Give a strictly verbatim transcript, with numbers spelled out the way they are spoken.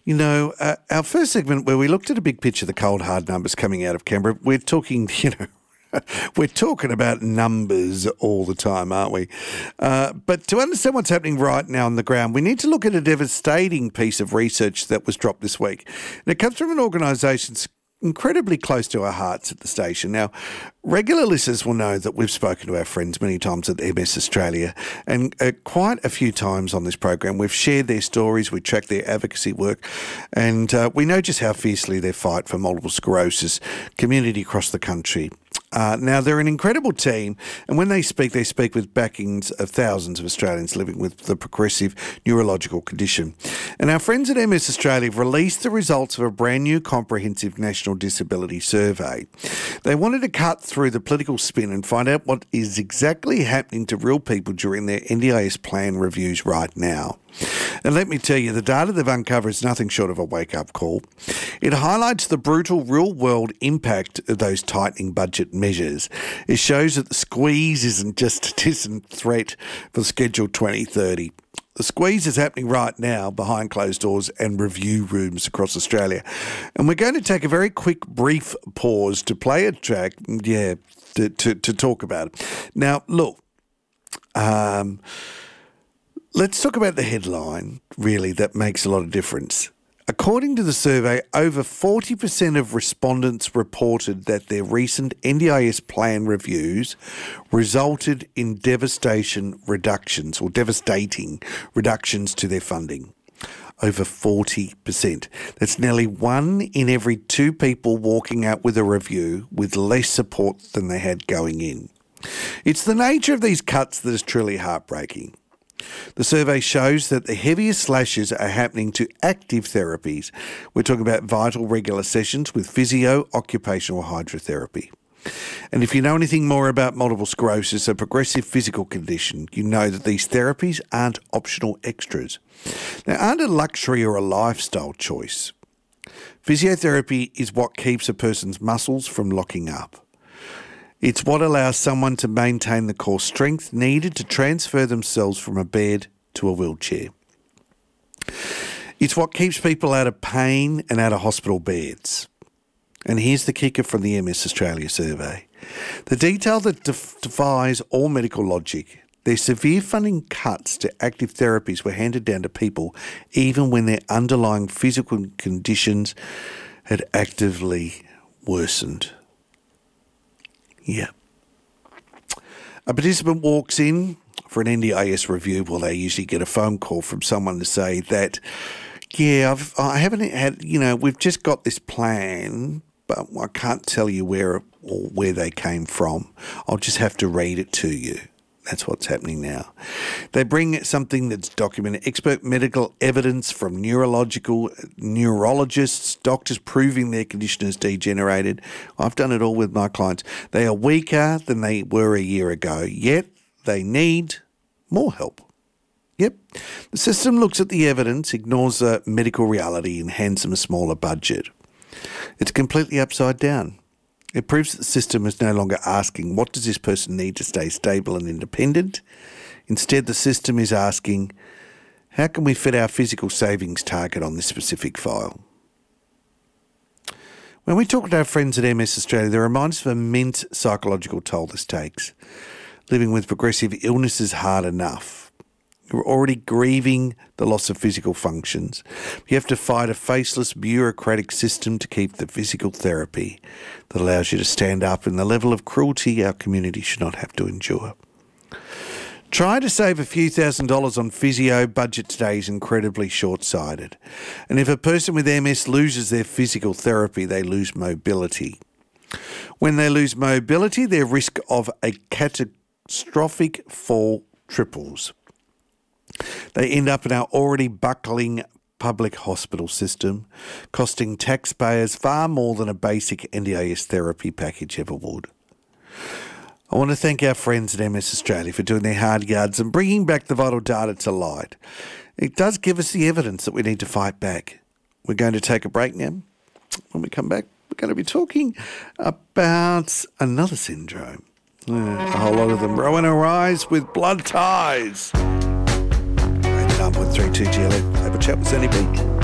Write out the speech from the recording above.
You know, uh, our first segment where we looked at a big picture of the cold, hard numbers coming out of Canberra, we're talking, you know, we're talking about numbers all the time, aren't we? Uh, but to understand what's happening right now on the ground, we need to look at a devastating piece of research that was dropped this week. And it comes from an organisation incredibly close to our hearts at the station. Now, regular listeners will know that we've spoken to our friends many times at M S Australia, and uh, quite a few times on this program we've shared their stories, we tracked their advocacy work, and uh, we know just how fiercely they fight for multiple sclerosis community across the country. Uh, now, they're an incredible team, and when they speak, they speak with backings of thousands of Australians living with the progressive neurological condition. And our friends at M S Australia have released the results of a brand new comprehensive national disability survey. They wanted to cut through the political spin and find out what is exactly happening to real people during their N D I S plan reviews right now. And let me tell you, the data they've uncovered is nothing short of a wake-up call. It highlights the brutal real-world impact of those tightening budget measures. It shows that the squeeze isn't just a distant threat for Schedule twenty thirty. The squeeze is happening right now behind closed doors and review rooms across Australia. And we're going to take a very quick, brief pause to play a track, yeah, to, to, to talk about it. Now, look, um... let's talk about the headline, really, that makes a lot of difference. According to the survey, over forty percent of respondents reported that their recent N D I S plan reviews resulted in devastation reductions or devastating reductions to their funding. Over forty percent. That's nearly one in every two people walking out with a review with less support than they had going in. It's the nature of these cuts that is truly heartbreaking. The survey shows that the heaviest slashes are happening to active therapies. We're talking about vital regular sessions with physio, occupational hydrotherapy. And if you know anything more about multiple sclerosis, a progressive physical condition, you know that these therapies aren't optional extras. They aren't a luxury or a lifestyle choice. Physiotherapy is what keeps a person's muscles from locking up. It's what allows someone to maintain the core strength needed to transfer themselves from a bed to a wheelchair. It's what keeps people out of pain and out of hospital beds. And here's the kicker from the M S Australia survey. The detail that def- defies all medical logic. Their severe funding cuts to active therapies were handed down to people even when their underlying physical conditions had actively worsened. Yeah. A participant walks in for an N D I S review. Well, they usually get a phone call from someone to say that, yeah, I've, I haven't had, you know, we've just got this plan, but I can't tell you where or where they came from. I'll just have to read it to you. That's what's happening now. They bring something that's documented, expert medical evidence from neurological neurologists, doctors proving their condition is degenerated. I've done it all with my clients. They are weaker than they were a year ago, yet they need more help. Yep. The system looks at the evidence, ignores the medical reality and hands them a smaller budget. It's completely upside down. It proves that the system is no longer asking, what does this person need to stay stable and independent? Instead, the system is asking, how can we fit our physical savings target on this specific file? When we talk to our friends at M S Australia, they remind us of immense psychological toll this takes. Living with progressive illness is hard enough. You're already grieving the loss of physical functions. You have to fight a faceless bureaucratic system to keep the physical therapy that allows you to stand up in the level of cruelty our community should not have to endure. Trying to save a few thousand dollars on physio budget today is incredibly short-sighted. And if a person with M S loses their physical therapy, they lose mobility. When they lose mobility, their risk of a catastrophic fall triples. They end up in our already buckling public hospital system, costing taxpayers far more than a basic N D I S therapy package ever would. I want to thank our friends at M S Australia for doing their hard yards and bringing back the vital data to light. It does give us the evidence that we need to fight back. We're going to take a break now. When we come back, we're going to be talking about another syndrome. Uh, a whole lot of them. Rowan Arise with blood ties. nine point three two G L F. Have a chat with Zanny B.